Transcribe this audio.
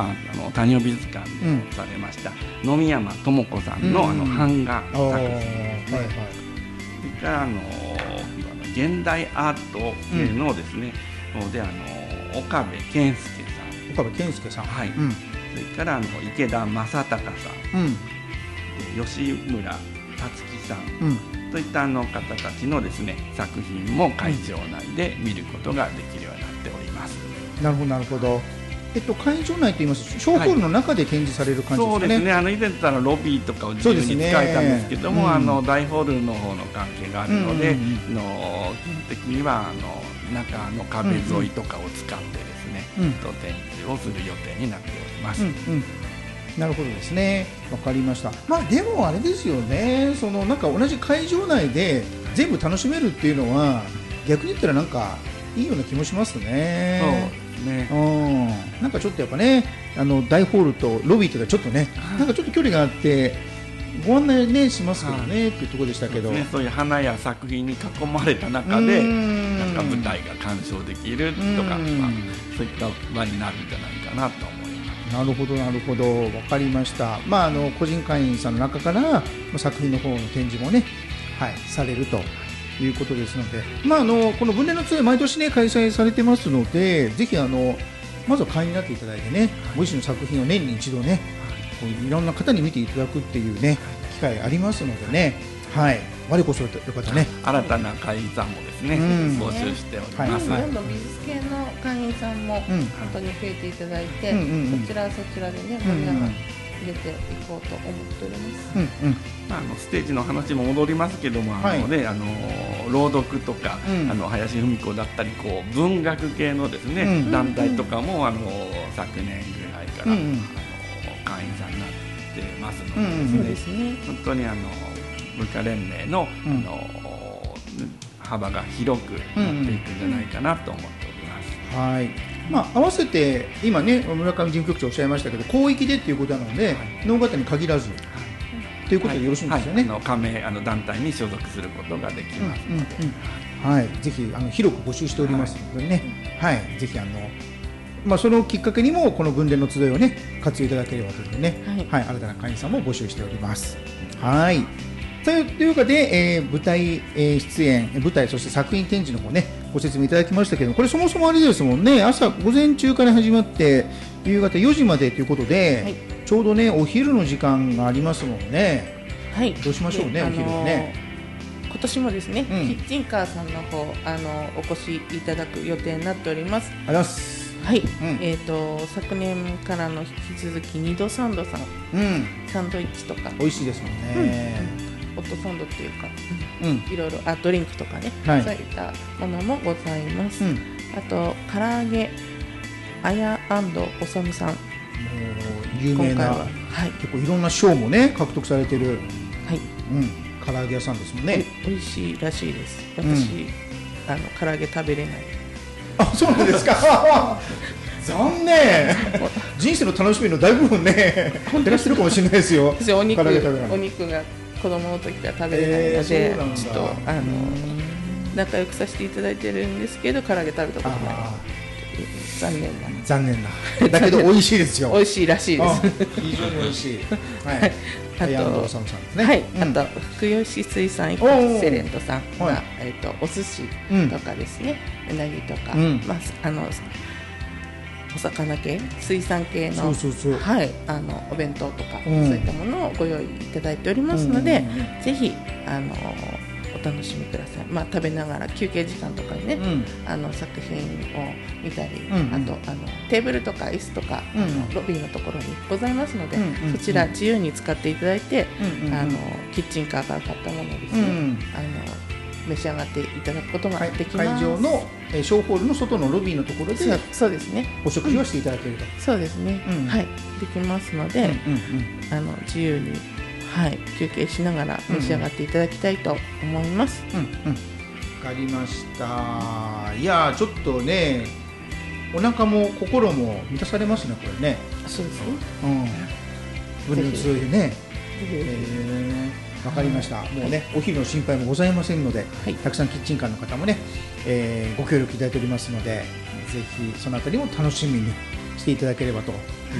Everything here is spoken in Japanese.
谷尾美術館でされました、野見山智子さんの、版画作品ですね。それから現代アートのですね、で岡部健介さん、はい、それから池田正孝さん、吉村達樹さん、といった方たちのですね作品も会場内で見ることができるようになっております。 なるほどなるほど。会場内といいますと小ホールの中で展示される感じですかね。 そうですね。以前だったらロビーとかを自由に使えたんですけども、大ホールの方の関係があるので、基本的には中の壁沿いとかを使ってですね、展示をする予定になっております。 なるほどですね。わかりました。でもあれですよね。なんか同じ会場内で全部楽しめるっていうのは逆に言ったらなんかいいような気もしますね。なんかちょっとやっぱね、大ホールとロビーとかちょっとね、なんかちょっと距離があってご案内ねしますけどね、っていうところでしたけど、 そういう花や作品に囲まれた中でなんか舞台が鑑賞できるとか、そういった場になるんじゃないかなと思います。 なるほどなるほど、わかりました。個人会員さんの中から作品の方の展示もね、されるということですので、この分霊の集い毎年ね開催されてますので、ぜひまずは会員になっていただいてね、ご自身の作品を年に一度ね、いろんな方に見ていただくっていうね機会ありますのでね、我こそよかったね、 新たな会員さんもですね、募集しております。 どんどん美術系の会員さんも本当に増えていただいて、そちらでねみんなが入れていこうと思っております。ステージの話も戻りますけども、朗読とか、林芙美子だったり文学系のですね、団体とかも昨年ぐらいから、会員さんになってますのでですね、本当に文化連盟の、幅が広くなっていくんじゃないかなと思っております。 合わせて今ね村上事務局長おっしゃいましたけど、広域でっていうことなので能形に限らずということでよろしいんですよね。 加盟団体に所属することができますので、 ぜひ広く募集しておりますのでね、ぜひそのきっかけにもこの分霊の集いをね活用いただければというのでね、新たな会員さんも募集しております。というかで、舞台、出演、舞台そして作品展示の方ねご説明いただきましたけど、これそもそもあれですもんね、朝午前中から始まって夕方4時までということで、ちょうどねお昼の時間がありますもんね。どうしましょうね、お昼ね。 今年もですね、キッチンカーさんの方お越しいただく予定になっております。 ありがとうございます。 昨年からの引き続き2度3度さん、サンドイッチとか美味しいですもんね。 ホットサンドっていうか、いろいろドリンクとかね、そういったものもございます。あと唐揚げあやおさむさん、 有名な、結構いろんな賞もね獲得されてる、唐揚げ屋さんですもんね。 美味しいらしいです。私、唐揚げ食べれない。 そうなんですか。残念。人生の楽しみの大部分ね減らしてるかもしれないですよ。 お肉が子供の時から食べれないので、ちょっと仲良くさせていただいてるんですけど、唐揚げ食べたことない。 残念な。だけど美味しいですよ。 美味しいらしいです。 非常に美味しい。 あと福吉水産エクセレントさんがお寿司とかですね、うなぎとか、お魚系、水産系のお弁当とか、そういったものをご用意いただいておりますので、ぜひお楽しみください。食べながら休憩時間とかにね、作品を見たり、あとテーブルとか椅子とか、ロビーのところにございますので、そちら自由に使っていただいて、キッチンカーから買ったものをですね、召し上がっていただくことができます。 会場の小ホールの外のロビーのところでそうですね、 お食事をしていただけると。 そうですね、できますので、自由に休憩しながら召し上がっていただきたいと思います。 わかりました。いやちょっとねお腹も心も満たされますね、これね。 そうですね。 分裂ね。わかりました。もうねお昼の心配もございませんので、たくさんキッチンカーの方もね、ご協力いただいておりますので、ぜひそのあたりも楽しみにしていただければと